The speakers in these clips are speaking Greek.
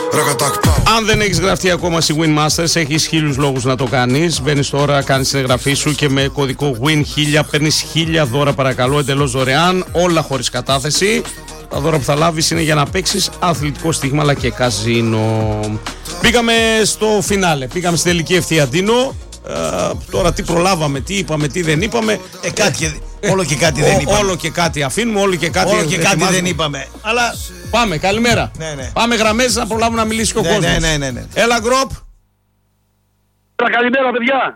Αν δεν έχεις γραφτεί ακόμα στη Win Masters, έχεις 1000 λόγους να το κάνεις. Μπαίνεις τώρα, κάνεις την εγγραφή σου και με κωδικό WIN1000 παίρνεις 1000 δώρα, παρακαλώ, εντελώς δωρεάν, όλα χωρίς κατάθεση. Τα δώρα που θα λάβεις είναι για να παίξεις αθλητικό στοίχημα αλλά και καζίνο. Πήγαμε στο φινάλε, πήγαμε στην τελική ευθεία, Ντίνο. Τώρα τι προλάβαμε, τι είπαμε, τι δεν είπαμε. Όλο και κάτι δεν είπαμε. Όλο και κάτι αφήνουμε, όλο και κάτι δεν είπαμε. Αλλά πάμε, καλημέρα. Ναι. Πάμε γραμμές να προλάβουμε να μιλήσει και ο κόσμος. Ναι. Έλα, Γκροπ. Καλημέρα, παιδιά.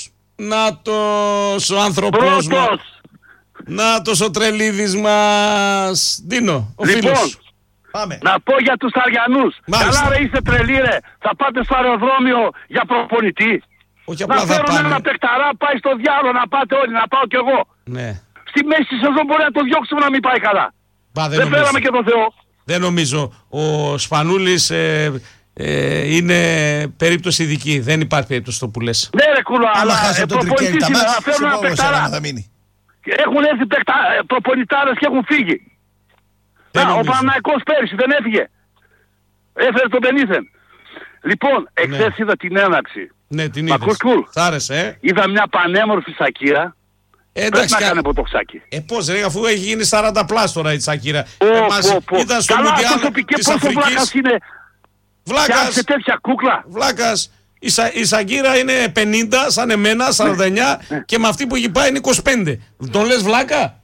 Νάτος ο άνθρωπος μας. Νάτος ο τρελίδης μας. Ντίνο, ο φίλος. Λοιπόν, πάμε. Να πω για τους Αριανούς. Καλά ρε, είστε τρελοί ρε. Θα πάτε στο αεροδρόμιο για προπονητή. Όχι να απλά θα φέρουν πάνε. ένα παιχταρά, πάει στο διάλογο, να πάτε όλοι, να πάω κι εγώ. Ναι. Στη μέση της σεζόν μπορεί να το διώξουμε να μην πάει καλά. Δεν φέραμε και τον Θεό. Δεν νομίζω. Ο Σπανούλης είναι περίπτωση ειδική. Δεν υπάρχει περίπτωση το που λες. Ναι ρε κούλα, αλλά προπονητής είναι, να φέρουν ένα παιχταρά. Έχουν έρθει προπονητάρες και έχουν φύγει. Ο Παναθηναϊκός πέρυσι δεν έφυγε. Έφερε τον Μπενίθεν. Λοιπόν, εχθές είδα την έναρξη. Ναι, την είδες. Σ' άρεσε, Είδα μια πανέμορφη Σακύρα. Πρέπει να κάνει ποτοξάκι. Πώς ρε, αφού έχει γίνει 40 πλάς τώρα η Σακύρα. Ήταν στο Καλά, Μουντιάλ της Αφρικής. Είναι Βλάκας. σε τέτοια κούκλα. Βλάκας. Η Σακύρα είναι 50, σαν εμένα, 49 και με αυτή που έχει πάει είναι 25. Τον λες βλάκα?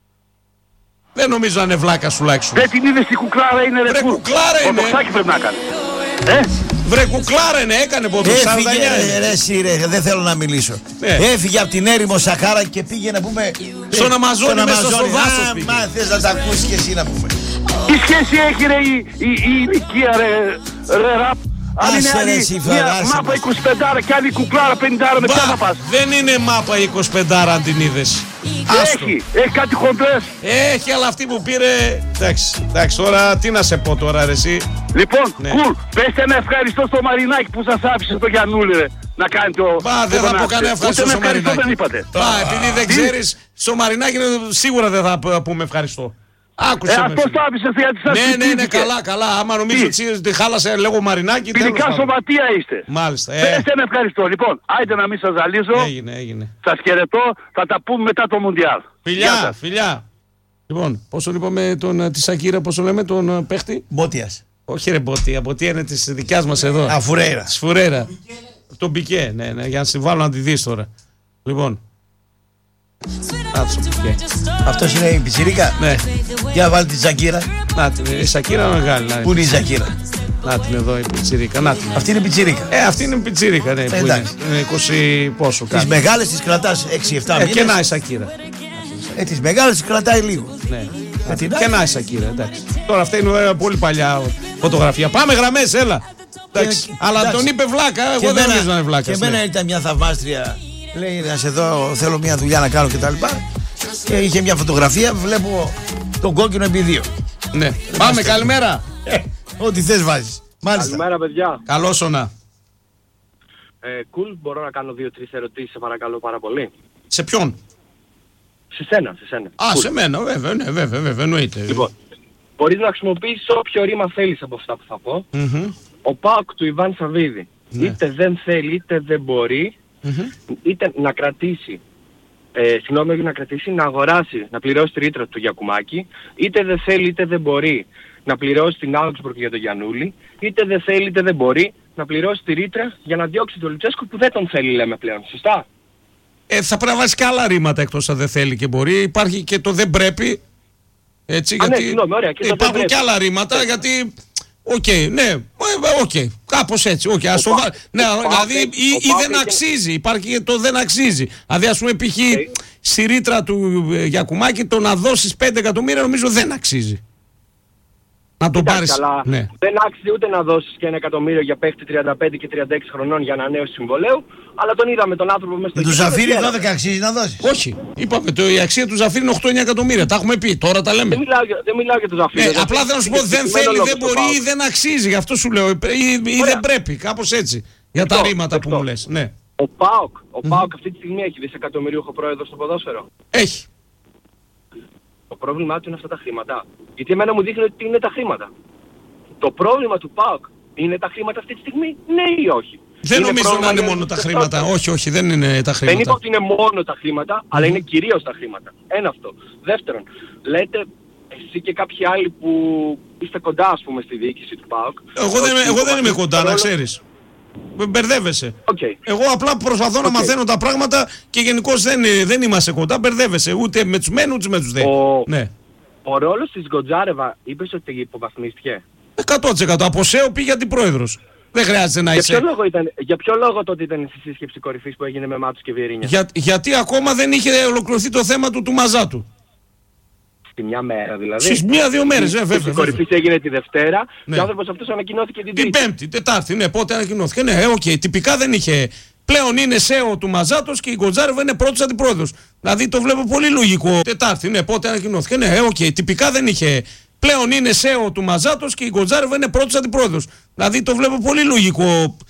Δεν νομίζω να είναι βλάκα τουλάχιστον. Δεν την είδες η κουκλάρα είναι ρε. Βρε κουκλάρα είναι. Ποτοξάκι πρέπει να κάνει. Βρε κουκλάρα είναι, έκανε ποτέ 49. Ρε, δεν θέλω να μιλήσω. Έφυγε από την έρημο Σαχάρα και πήγε να πούμε στον Αμαζόνι μέσα στο δάσος. Μα θες να τα ακούσεις και εσύ να πούμε. Τι σχέση έχει ρε η ηλικία ρε ραπ? Αν είναι άλλη μια μάπα 25 και άλλη κουκλάρα 50 με ποια θα πας? Δεν είναι μάπα 25 αν την είδες. Έχει κάτι χοντρές. Έχει, αλλά αυτή που πήρε. Εντάξει, τώρα τι να σε πω τώρα ρε εσύ. Λοιπόν, κουλ, πέστε ένα ευχαριστώ στο Μαρινάκι που σας άφησε το Γιαννούλη ρε, να κάνει το... Δεν θα πω κανένα ευχαριστώ στο Μαρινάκι. Δεν είπατε. Επειδή δεν ξέρεις, στο Μαρινάκι σίγουρα δεν θα πούμε ευχαριστώ. Άκουσε με. Αυτό το άφησες γιατί σας Ναι, καλά. Άμα νομίζω ότι χάλασε λέγω Μαρινάκι. Φιλικά σωματεία είστε. Μάλιστα. Πέστε ένα ευχαριστώ. Λοιπόν, άιντε να μην σας ζαλίζω. Έγινε. Σας χαιρετώ. Θα τα πούμε μετά το Μουντιάλ. Φιλιά. Λοιπόν, πόσο είπαμε τη Σακύρα, πόσο λέμε τον παίχτη? Μπότιας. Όχι ρε Μπότια, Μπότια είναι της δικιάς μας εδώ. Φουρέιρα. Της Φουρέιρα. Τον Πικέ, ναι, για να συμβάλλω να τη δεις τώρα. Λοιπόν. Αυτός είναι η πιτσιρίκα. Ναι. Για βάλει τη Σακύρα. Να την, η Σακύρα μεγάλη. Πού είναι η Σακύρα? Να την εδώ η πιτσιρίκα. Αυτή είναι η πιτσιρίκα. Αυτή είναι η πιτσιρίκα, ναι. Είναι 20 πόσο κάτι. Τις μεγάλες τις κρατάς 6-7 μήνες. Και να η Σακύρα. Τις μεγάλες τις κρατάει λίγο. Ναι. Και να η Σακύρα, εντάξει. Τώρα αυτή είναι πολύ παλιά φωτογραφία. Πάμε γραμμές, έλα. Αλλά τον είπε βλάκα, εγώ δεν νομίζω να είναι βλάκα. Και εμένα ήταν μια θαυμάστρια. Λέει να σε δω, θέλω μια δουλειά να κάνω κτλ. Και είχε μια φωτογραφία, βλέπω τον κόκκινο επί 2. Ναι. Πάμε, καλημέρα. Ό,τι θες βάζεις. Μάλιστα. Καλημέρα, παιδιά. Καλώς όνα. Κουλ, μπορώ να κάνω 2-3 ερωτήσεις, σε παρακαλώ πάρα πολύ. Σε ποιον? Σε σένα. Σε μένα, βέβαια, εννοείται. Λοιπόν, μπορείς να χρησιμοποιήσεις όποιο ρήμα θέλεις από αυτά που θα πω. Ο ΠΑΟΚ του Ιβάν Σαββίδη είτε δεν θέλει είτε δεν μπορεί, είτε να κρατήσει, να αγοράσει, να πληρώσει τη ρήτρα του Γιακουμάκη, είτε δεν θέλει είτε δεν μπορεί να πληρώσει την Augsburg για τον Γιαννούλη, είτε δεν θέλει είτε δεν μπορεί να πληρώσει τη ρήτρα για να διώξει τον Λουτσέσκο που δεν τον θέλει, λέμε πλέον. Σωστά? Θα πρέπει να βάζει και άλλα ρήματα εκτός αν δεν θέλει και μπορεί. Υπάρχει και το δεν πρέπει. Έτσι, γιατί συγγνώμη, ωραία, και υπάρχουν και άλλα ρήματα γιατί... Κάπως έτσι. Δηλαδή ή δεν αξίζει. Υπάρχει και το δεν αξίζει. Δηλαδή, ας πούμε, π.χ. στη ρήτρα του Γιακουμάκη το να δώσεις 5 εκατομμύρια νομίζω δεν αξίζει. Να τον πάρεις. Ναι. Δεν άξιζε ούτε να δώσεις και 1 εκατομμύριο για παίχτη 35 και 36 χρονών για ανανέωση συμβολέου, αλλά τον είδαμε τον άνθρωπο μέσα στο... Του Ζαφύρι 12 αξίζει να δώσεις? Όχι. Είπαμε, η αξία του Ζαφύρι είναι 8-9 εκατομμύρια. Τα έχουμε πει, τώρα τα λέμε. Δεν μιλάω για τον Ζαφύρι. Απλά θέλω να σου πω δεν θέλει, δεν μπορεί ή δεν αξίζει. Γι' αυτό σου λέω. Ή δεν πρέπει. Κάπως έτσι. Για τα ρήματα που μου λες. Ναι. Ο ΠΑΟΚ αυτή τη στιγμή έχει δισεκατομμυρίουχο πρόεδρο στο ποδόσφαιρο? Έχει. Το πρόβλημά του είναι αυτά τα χρήματα. Γιατί εμένα μου δείχνει ότι είναι τα χρήματα. Το πρόβλημα του ΠΑΟΚ Είναι τα χρήματα αυτή τη στιγμή, ναι ή όχι? Δεν νομίζω να είναι μόνο τα χρήματα. Όχι, δεν είναι τα χρήματα. Δεν είπα ότι είναι μόνο τα χρήματα, αλλά είναι κυρίως τα χρήματα. Ένα αυτό. Δεύτερον, λέτε εσύ και κάποιοι άλλοι που είστε κοντά, ας πούμε, στη διοίκηση του ΠΑΟΚ. Εγώ δεν είμαι κοντά, να ξέρεις. Μπερδεύεσαι. Okay. Εγώ απλά προσπαθώ να μαθαίνω τα πράγματα και γενικώς δεν είμαστε κοντά. Μπερδεύεσαι ούτε με τους μεν ούτε με τους δε. Ναι. Ο ρόλος της Γκοντζάρεβα είπες ότι υποβαθμίστηκε? 100%. Από ΣΕΟ πήγε αντιπρόεδρος. Δεν χρειάζεται να είσαι. Για ποιο λόγο τότε ήταν στη σύσκεψη κορυφής που έγινε με Μάτσος και Βιερίνια? Γιατί ακόμα δεν είχε ολοκληρωθεί το θέμα του Μαζάτου. Στη μια μέρα δηλαδή. Στις 1-2 μέρες, βέβαια. Η κορυφή έγινε τη Δευτέρα, ναι. Και ο άνθρωπος αυτός ανακοινώθηκε την Τρίτη. Την Πέμπτη, Τετάρτη, ναι, πότε ανακοινώθηκε. Ναι, τυπικά δεν είχε. Πλέον είναι ΣΕΟ του Μαζάτος και η Γκοντζάρεβα είναι πρώτος αντιπρόεδρος. Δηλαδή το βλέπω πολύ λογικό. Τετάρτη, ναι, πότε ανακοινώθηκε. Ναι, τυπικά δεν είχε. Πλέον είναι ΣΕΟ του Μαζάτος και η Γκοντζάρεβα είναι πρώτος αντιπρόεδρος. Δηλαδή το βλέπω πολύ λογικό